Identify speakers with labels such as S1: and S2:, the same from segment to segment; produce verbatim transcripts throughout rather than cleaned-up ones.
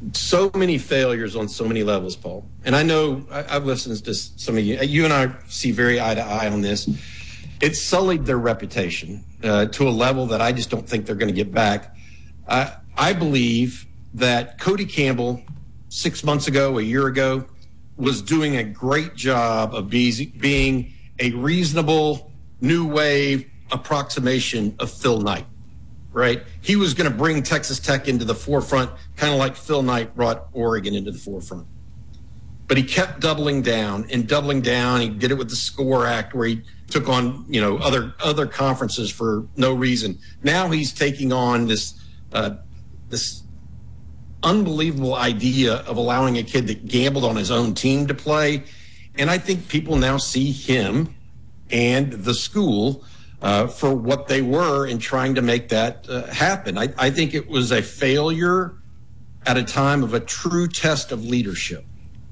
S1: so many failures on so many levels, Paul. And I know I, I've listened to some of you. You and I see very eye to eye on this. It's sullied their reputation uh, to a level that I just don't think they're going to get back. Uh, I believe that Cody Campbell, six months ago, a year ago, was doing a great job of be- being a reasonable new wave approximation of Phil Knight, right? He was going to bring Texas Tech into the forefront, kind of like Phil Knight brought Oregon into the forefront. But he kept doubling down and doubling down. He did it with the SCORE Act, where he took on, you know, other other conferences for no reason. Now he's taking on this uh, this unbelievable idea of allowing a kid that gambled on his own team to play. And I think people now see him and the school uh, for what they were in trying to make that uh, happen. I, I think it was a failure at a time of a true test of leadership.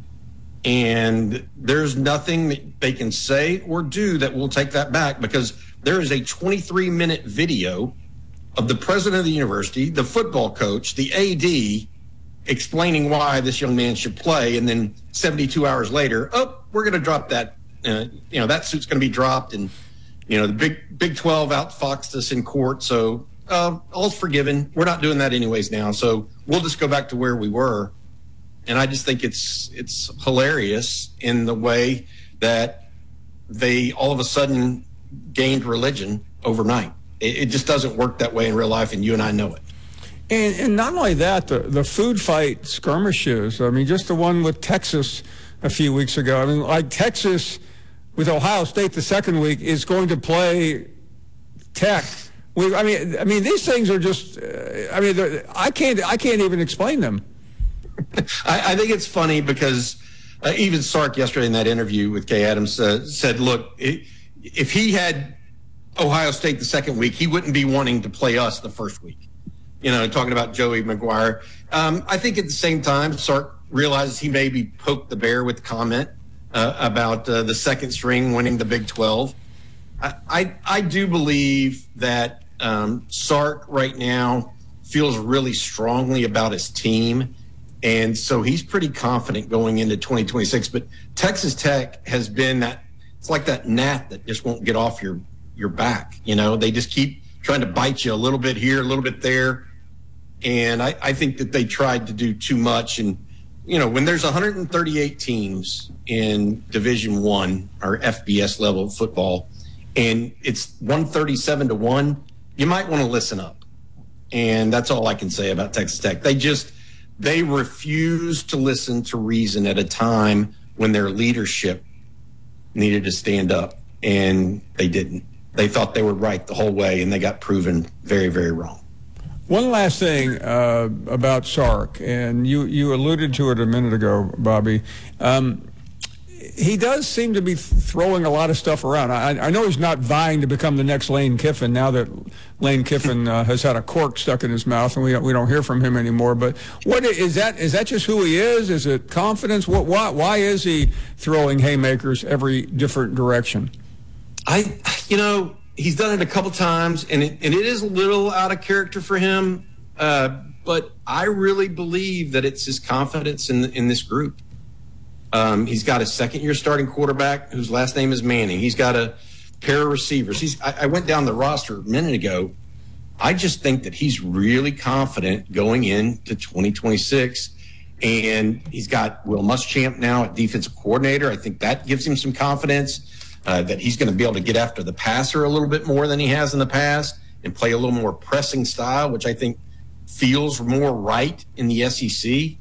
S1: And there's nothing that they can say or do that will take that back, because there is a twenty-three minute video of the president of the university, the football coach, the A D, explaining why this young man should play. And then seventy-two hours later, oh, we're going to drop that. Uh, you know, that suit's going to be dropped. And, you know, the Big Big twelve outfoxed us in court. So uh, all's forgiven. We're not doing that anyways now. So we'll just go back to where we were. And I just think it's it's hilarious in the way that they all of a sudden gained religion overnight. It, it just doesn't work that way in real life, and you and I know it.
S2: And, and not only that, the, the food fight skirmishes. I mean, just the one with Texas a few weeks ago. I mean, like Texas with Ohio State the second week is going to play Tech. We, I mean, I mean, these things are just. Uh, I mean, I can't. I can't even explain them.
S1: I, I think it's funny because uh, even Sark yesterday in that interview with Kay Adams uh, said, look, it, if he had Ohio State the second week, he wouldn't be wanting to play us the first week. You know, talking about Joey McGuire. Um, I think at the same time, Sark realizes he maybe poked the bear with the comment uh, about uh, the second string winning the Big twelve. I, I, I do believe that um, Sark right now feels really strongly about his team. And so he's pretty confident going into twenty twenty-six. But Texas Tech has been that, it's like that gnat that just won't get off your, your back. You know, they just keep trying to bite you a little bit here, a little bit there. And I, I think that they tried to do too much. And, you know, when there's one hundred thirty-eight teams in Division One or F B S level football, and it's one thirty-seven to one, you might want to listen up. And that's all I can say about Texas Tech. They just, They refused to listen to reason at a time when their leadership needed to stand up, and they didn't. They thought they were right the whole way, and they got proven very, very wrong.
S2: One last thing uh, about Sark, and you, you alluded to it a minute ago, Bobby. Um, he does seem to be throwing a lot of stuff around. I, I know he's not vying to become the next Lane Kiffin now that Lane Kiffin uh, has had a cork stuck in his mouth and we don't, we don't hear from him anymore. But what is that? Is that just who he is? Is it confidence? What? Why? Why is he throwing haymakers every different direction?
S1: I, you know, he's done it a couple times, and it, and it is a little out of character for him. Uh, but I really believe that it's his confidence in in this group. Um, he's got a second-year starting quarterback whose last name is Manning. He's got a pair of receivers. He's. I, I went down the roster a minute ago. I just think that he's really confident going into twenty twenty-six, and he's got Will Muschamp now at defensive coordinator. I think that gives him some confidence uh, that he's going to be able to get after the passer a little bit more than he has in the past and play a little more pressing style, which I think feels more right in the S E C.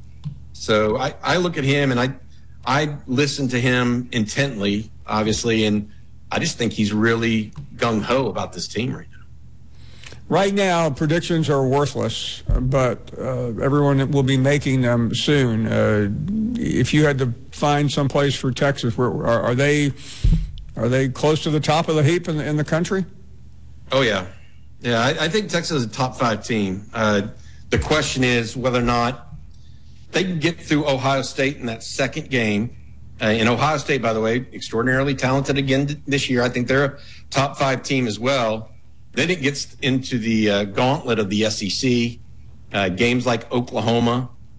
S1: So I, I look at him and I. I listen to him intently, obviously, and I just think he's really gung-ho about this team right now.
S2: Right now, predictions are worthless, but uh, everyone will be making them soon. Uh, if you had to find some place for Texas, where are, are they? Are they close to the top of the heap in the, in the country?
S1: Oh yeah, yeah. I, I think Texas is a top five team. Uh, the question is whether or not they can get through Ohio State in that second game. Uh, and Ohio State, by the way, extraordinarily talented again this year. I think they're a top five team as well. Then it gets into the uh, gauntlet of the S E C. Uh, games like Oklahoma,